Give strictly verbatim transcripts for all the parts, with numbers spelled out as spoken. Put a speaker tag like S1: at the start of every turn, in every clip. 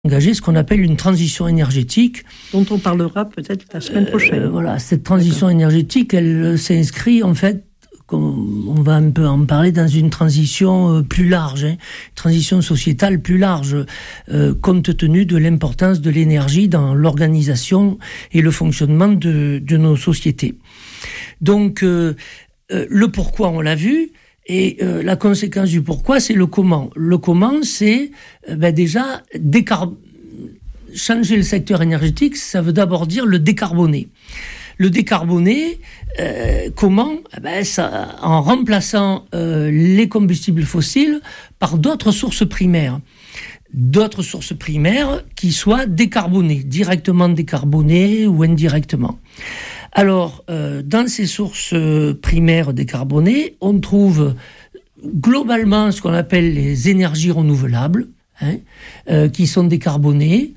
S1: engager ce qu'on appelle une transition énergétique.
S2: Dont on parlera peut-être la semaine prochaine.
S1: Euh, voilà, cette transition
S2: D'accord.
S1: énergétique, elle s'inscrit en fait, on va un peu en parler, dans une transition plus large, hein, une transition sociétale plus large, euh, compte tenu de l'importance de l'énergie dans l'organisation et le fonctionnement de, de nos sociétés. Donc, euh, euh, le pourquoi, on l'a vu, et euh, la conséquence du pourquoi, c'est le comment. Le comment, c'est euh, ben déjà décar... changer le secteur énergétique, ça veut d'abord dire le décarboner. Le décarboner, euh, comment ? Ben ça, en remplaçant euh, les combustibles fossiles par d'autres sources primaires. D'autres sources primaires qui soient décarbonées, directement décarbonées ou indirectement. Alors, euh, dans ces sources primaires décarbonées, on trouve globalement ce qu'on appelle les énergies renouvelables, hein, euh, qui sont décarbonées.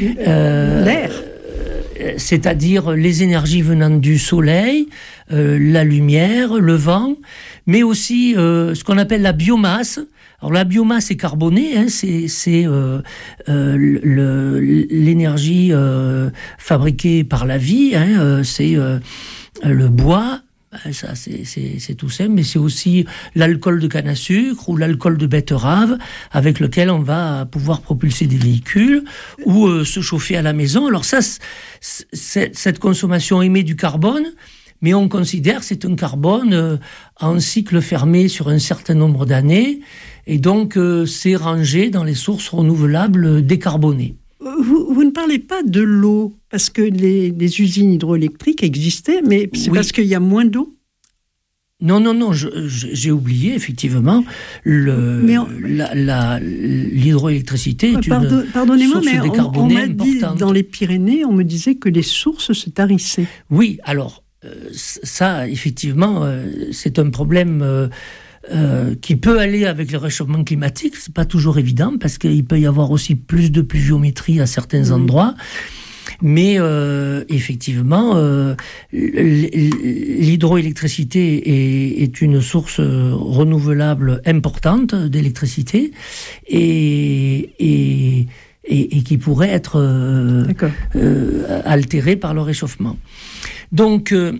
S2: Euh, L'air.
S1: Euh, c'est-à-dire les énergies venant du soleil, euh, la lumière, le vent, mais aussi euh, ce qu'on appelle la biomasse. Alors la biomasse est carbonée, hein, c'est, c'est euh, euh, le, l'énergie euh, fabriquée par la vie, hein, euh, c'est euh, le bois, ça c'est, c'est, c'est tout simple, mais c'est aussi l'alcool de canne à sucre ou l'alcool de betterave avec lequel on va pouvoir propulser des véhicules ou euh, se chauffer à la maison. Alors ça, c'est, cette consommation émet du carbone, mais on considère que c'est un carbone euh, en cycle fermé sur un certain nombre d'années, et donc euh, c'est rangé dans les sources renouvelables décarbonées.
S2: Vous, vous ne parlez pas de l'eau, parce que les, les usines hydroélectriques existaient, mais c'est oui. Parce qu'il y a moins d'eau ?
S1: Non, non, non, je, je, j'ai oublié, effectivement, le, on, la, la, l'hydroélectricité est pardon, une
S2: pardonnez-moi,
S1: source
S2: mais
S1: décarbonée
S2: on, on m'a dit,
S1: importante.
S2: Dans les Pyrénées, on me disait que les sources se tarissaient.
S1: Oui, alors, euh, ça, effectivement, euh, c'est un problème... Euh, Euh, qui peut aller avec le réchauffement climatique. C'est pas toujours évident parce qu'il peut y avoir aussi plus de pluviométrie à certains mmh. endroits. Mais euh, effectivement, euh, l'hydroélectricité est, est une source renouvelable importante d'électricité et, et, et, et qui pourrait être euh, euh, altérée par le réchauffement. Donc, euh,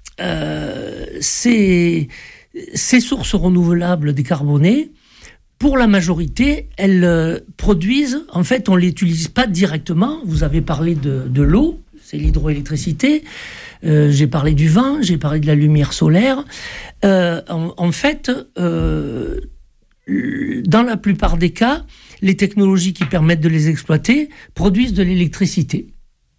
S1: c'est... Ces sources renouvelables décarbonées, pour la majorité, elles euh, produisent, en fait, on ne les utilise pas directement. Vous avez parlé de, de l'eau, c'est l'hydroélectricité. Euh, j'ai parlé du vent, j'ai parlé de la lumière solaire. Euh, en, en fait, euh, dans la plupart des cas, les technologies qui permettent de les exploiter produisent de l'électricité.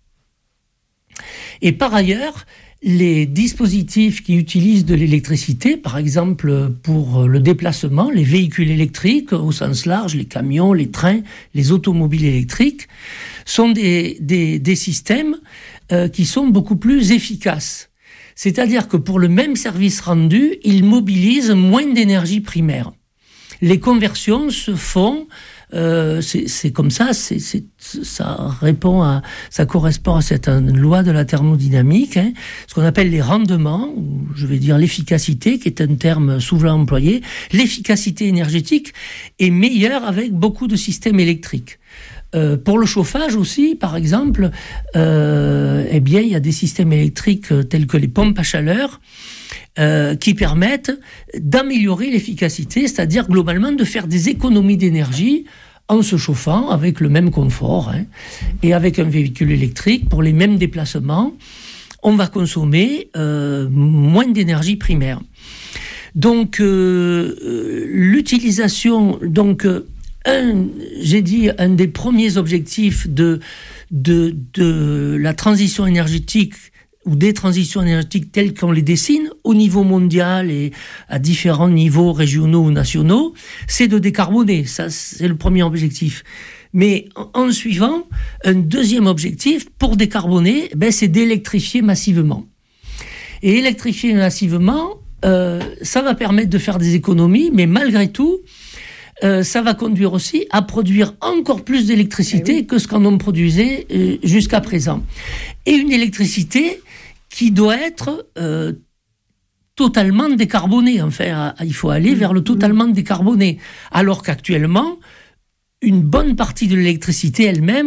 S1: Et par ailleurs, les dispositifs qui utilisent de l'électricité, par exemple pour le déplacement, les véhicules électriques au sens large, les camions, les trains, les automobiles électriques, sont des, des, des systèmes euh, qui sont beaucoup plus efficaces. C'est-à-dire que pour le même service rendu, ils mobilisent moins d'énergie primaire. Les conversions se font... Euh, c'est, c'est comme ça, c'est, c'est, ça répond à, ça correspond à cette loi de la thermodynamique, hein, ce qu'on appelle les rendements, ou je vais dire l'efficacité, qui est un terme souvent employé. L'efficacité énergétique est meilleure avec beaucoup de systèmes électriques. Euh, pour le chauffage aussi, par exemple, euh, eh bien, il y a des systèmes électriques tels que les pompes à chaleur, Euh, qui permettent d'améliorer l'efficacité, c'est-à-dire globalement de faire des économies d'énergie en se chauffant avec le même confort, hein, et avec un véhicule électrique pour les mêmes déplacements, on va consommer euh, moins d'énergie primaire. Donc euh, l'utilisation, donc euh, un, j'ai dit un des premiers objectifs de de de la transition énergétique ou des transitions énergétiques telles qu'on les dessine au niveau mondial et à différents niveaux régionaux ou nationaux, c'est de décarboner. Ça, c'est le premier objectif. Mais en, en suivant, un deuxième objectif pour décarboner, ben, c'est d'électrifier massivement. Et électrifier massivement, euh, ça va permettre de faire des économies, mais malgré tout, Euh, ça va conduire aussi à produire encore plus d'électricité eh oui. que ce qu'on en produisait euh, jusqu'à présent. Et une électricité qui doit être euh, totalement décarbonée. Enfin, il faut aller vers le totalement décarboné. Alors qu'actuellement, une bonne partie de l'électricité elle-même